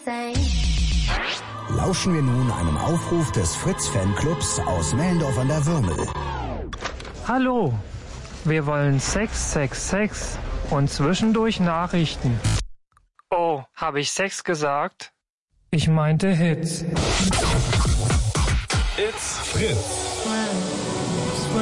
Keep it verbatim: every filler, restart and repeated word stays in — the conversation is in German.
Lauschen wir nun einem Aufruf des Fritz-Fanclubs aus Mellendorf an der Würmel. Hallo, wir wollen Sex, Sex, Sex und zwischendurch Nachrichten. Oh, habe ich Sex gesagt? Ich meinte Hits. It's Fritz.